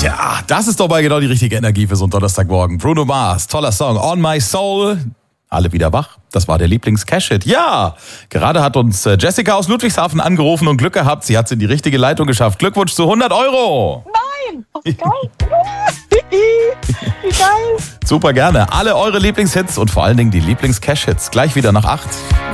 Tja, das ist doch mal genau die richtige Energie für so einen Donnerstagmorgen. Bruno Mars, toller Song, On My Soul. Alle wieder wach. Das war der Lieblings-Cash-Hit. Ja, gerade hat uns Jessica aus Ludwigshafen angerufen und Glück gehabt. Sie hat es in die richtige Leitung geschafft. Glückwunsch zu 100 Euro. Nein! Oh, geil! Wie geil! Super gerne. Alle eure Lieblingshits und vor allen Dingen die Lieblings-Cash-Hits. Gleich wieder nach 8.